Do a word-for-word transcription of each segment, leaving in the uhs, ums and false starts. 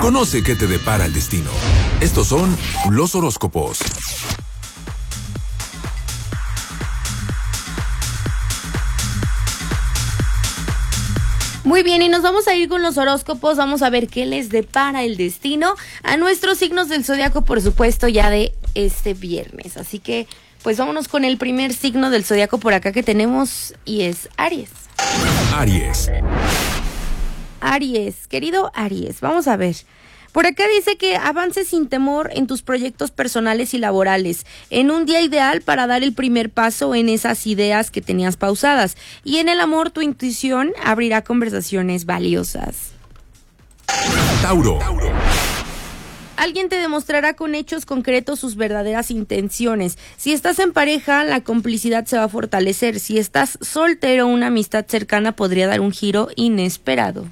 Conoce qué te depara el destino. Estos son los horóscopos. Muy bien, y nos vamos a ir con los horóscopos. Vamos a ver qué les depara el destino a nuestros signos del zodiaco, por supuesto, ya de este viernes. Así que, pues vámonos con el primer signo del zodiaco por acá que tenemos, y es Aries. Aries. Aries, querido Aries, vamos a ver. Por acá dice que avances sin temor en tus proyectos personales y laborales, en un día ideal para dar el primer paso en esas ideas que tenías pausadas. Y en el amor, tu intuición abrirá conversaciones valiosas. Tauro. Alguien te demostrará con hechos concretos sus verdaderas intenciones. Si estás en pareja, la complicidad se va a fortalecer. Si estás soltero, una amistad cercana podría dar un giro inesperado.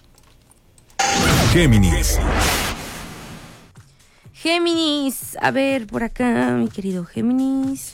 Géminis. Géminis, a ver, por acá, mi querido Géminis.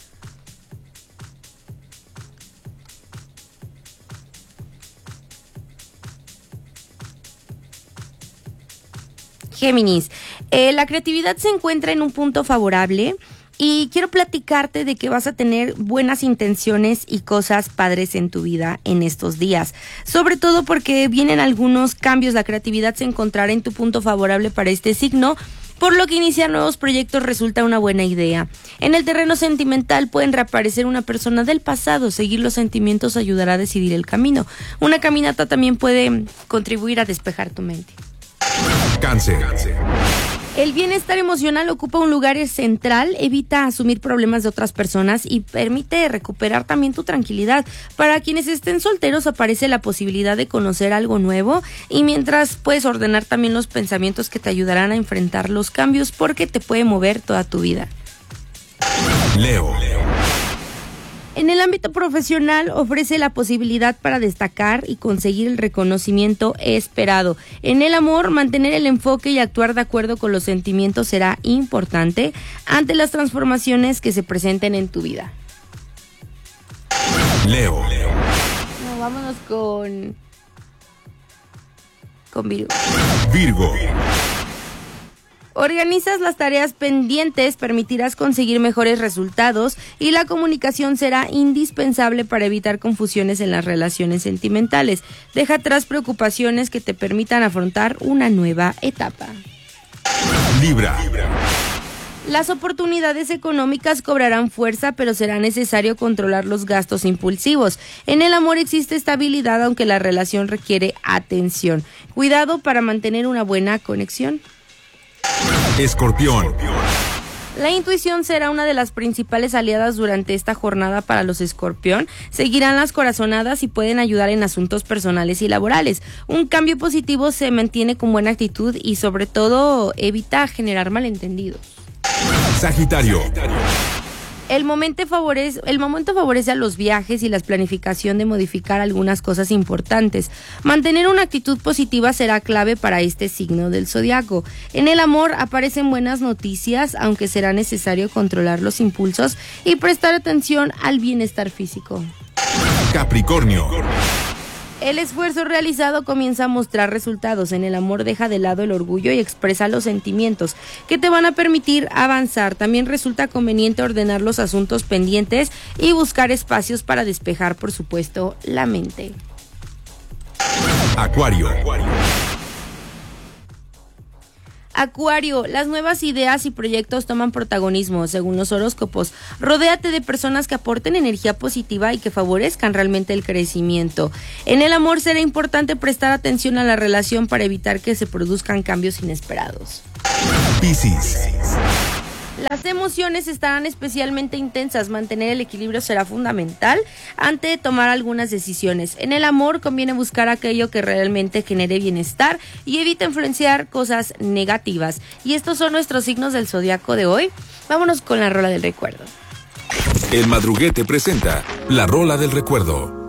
Géminis, eh, la creatividad se encuentra en un punto favorable. Y quiero platicarte de que vas a tener buenas intenciones y cosas padres en tu vida en estos días. Sobre todo porque vienen algunos cambios, la creatividad se encontrará en tu punto favorable para este signo, por lo que iniciar nuevos proyectos resulta una buena idea. En el terreno sentimental pueden reaparecer una persona del pasado, seguir los sentimientos ayudará a decidir el camino. Una caminata también puede contribuir a despejar tu mente. Cáncer. El bienestar emocional ocupa un lugar central, evita asumir problemas de otras personas y permite recuperar también tu tranquilidad. Para quienes estén solteros aparece la posibilidad de conocer algo nuevo y mientras puedes ordenar también los pensamientos que te ayudarán a enfrentar los cambios porque te puede mover toda tu vida. Leo. En el ámbito profesional ofrece la posibilidad para destacar y conseguir el reconocimiento esperado. En el amor, mantener el enfoque y actuar de acuerdo con los sentimientos será importante ante las transformaciones que se presenten en tu vida. Leo. No, vámonos con... con Virgo. Virgo. Organizas las tareas pendientes, permitirás conseguir mejores resultados y la comunicación será indispensable para evitar confusiones en las relaciones sentimentales. Deja atrás preocupaciones que te permitan afrontar una nueva etapa. Libra. Las oportunidades económicas cobrarán fuerza, pero será necesario controlar los gastos impulsivos. En el amor existe estabilidad, aunque la relación requiere atención. Cuidado para mantener una buena conexión. Escorpión. La intuición será una de las principales aliadas durante esta jornada para los Escorpión. Seguirán las corazonadas y pueden ayudar en asuntos personales y laborales. Un cambio positivo se mantiene con buena actitud y sobre todo evita generar malentendidos. Sagitario. El momento favorece, el momento favorece a los viajes y la planificación de modificar algunas cosas importantes. Mantener una actitud positiva será clave para este signo del zodiaco. En el amor aparecen buenas noticias, aunque será necesario controlar los impulsos y prestar atención al bienestar físico. Capricornio. El esfuerzo realizado comienza a mostrar resultados. En el amor deja de lado el orgullo y expresa los sentimientos que te van a permitir avanzar. También resulta conveniente ordenar los asuntos pendientes y buscar espacios para despejar, por supuesto, la mente. Acuario. Acuario, las nuevas ideas y proyectos toman protagonismo, según los horóscopos. Rodéate de personas que aporten energía positiva y que favorezcan realmente el crecimiento. En el amor será importante prestar atención a la relación para evitar que se produzcan cambios inesperados. Piscis. Las emociones estarán especialmente intensas. Mantener el equilibrio será fundamental antes de tomar algunas decisiones. En el amor conviene buscar aquello que realmente genere bienestar y evita influenciar cosas negativas. Y estos son nuestros signos del zodiaco de hoy. Vámonos con la rola del recuerdo. El Madruguete presenta la rola del recuerdo.